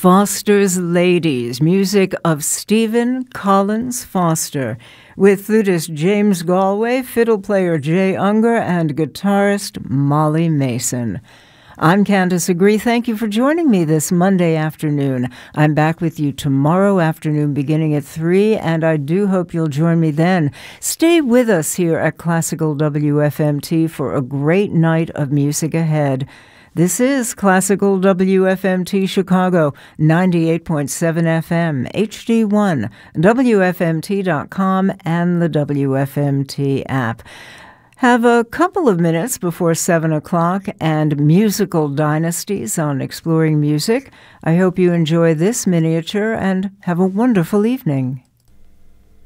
Foster's Ladies, music of Stephen Collins Foster, with flutist James Galway, fiddle player Jay Unger, and guitarist Molly Mason. I'm Candace Agree. Thank you for joining me this Monday afternoon. I'm back with you tomorrow afternoon beginning at 3, and I do hope you'll join me then. Stay with us here at Classical WFMT for a great night of music ahead. This is Classical WFMT Chicago, 98.7 FM, HD1, WFMT.com, and the WFMT app. Have a couple of minutes before 7 o'clock and Musical Dynasties on Exploring Music. I hope you enjoy this miniature and have a wonderful evening.